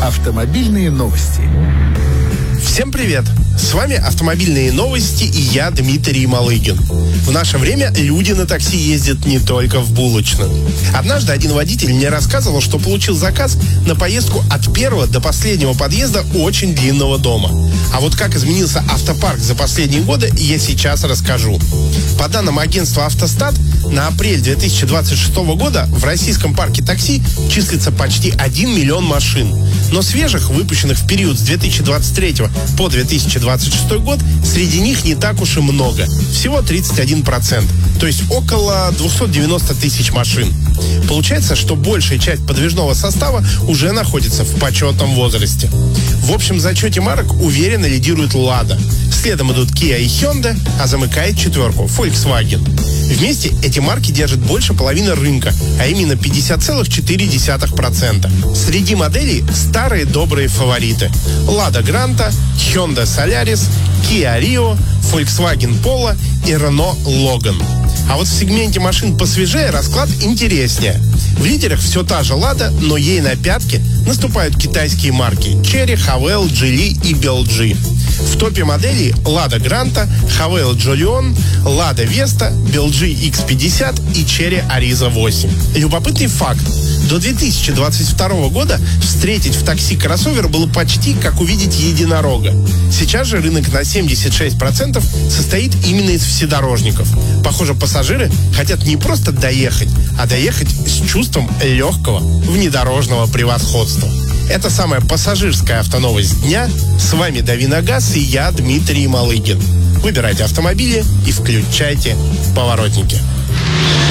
Автомобильные новости. Всем привет! С вами «Автомобильные новости» и я, Дмитрий Малыгин. В наше время люди на такси ездят не только в булочную. Однажды один водитель мне рассказывал, что получил заказ на поездку от первого до последнего подъезда очень длинного дома. А вот как изменился автопарк за последние годы, я сейчас расскажу. По данным агентства «Автостат», на апрель 2026 года в российском парке такси числится почти 1 миллион машин. Но свежих, выпущенных в период с 2023 по 2026 год, среди них не так уж и много. Всего 31%, то есть около 290 тысяч машин. Получается, что большая часть подвижного состава уже находится в почетном возрасте. В общем зачете марок уверенно лидирует Lada. Следом идут Kia и Hyundai, а замыкает четверку Volkswagen. Вместе эти марки держат больше половины рынка, а именно 50,4%. Среди моделей старые добрые фавориты: Lada Granta, Hyundai Solaris, Kia Rio, Volkswagen Polo и Renault Logan. А вот в сегменте машин посвежее расклад интереснее. В лидерах все та же Lada, но ей на пятки наступают китайские марки Chery, Havail, Geely и BLG. В топе моделей Lada Granta, Havail Jolion, Lada Vesta, BLG X50 и Chery Ariza 8. Любопытный факт. До 2022 года встретить в такси кроссовер было почти как увидеть единорога. Сейчас же рынок на 76% состоит именно из вседорожников. Похоже, пассажиры хотят не просто доехать, а доехать с чувством легкого внедорожного превосходства. Это самая пассажирская автоновость дня. С вами Дави на газ и я, Дмитрий Малыгин. Выбирайте автомобили и включайте поворотники.